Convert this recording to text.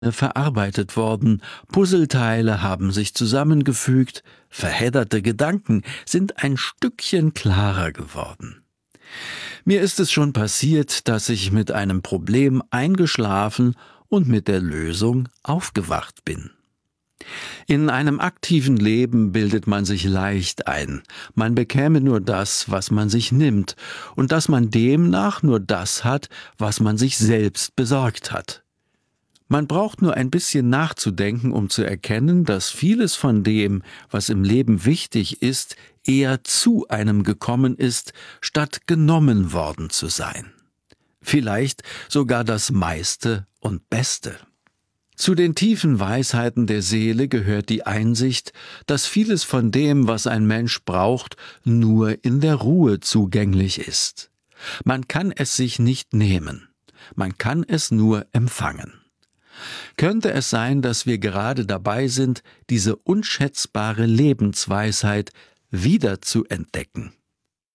verarbeitet worden, Puzzleteile haben sich zusammengefügt, verhedderte Gedanken sind ein Stückchen klarer geworden. Mir ist es schon passiert, dass ich mit einem Problem eingeschlafen und mit der Lösung aufgewacht bin. In einem aktiven Leben bildet man sich leicht ein, man bekäme nur das, was man sich nimmt, und dass man demnach nur das hat, was man sich selbst besorgt hat. Man braucht nur ein bisschen nachzudenken, um zu erkennen, dass vieles von dem, was im Leben wichtig ist, eher zu einem gekommen ist, statt genommen worden zu sein. Vielleicht sogar das meiste und Beste. Zu den tiefen Weisheiten der Seele gehört die Einsicht, dass vieles von dem, was ein Mensch braucht, nur in der Ruhe zugänglich ist. Man kann es sich nicht nehmen, man kann es nur empfangen. Könnte es sein, dass wir gerade dabei sind, diese unschätzbare Lebensweisheit wieder zu entdecken?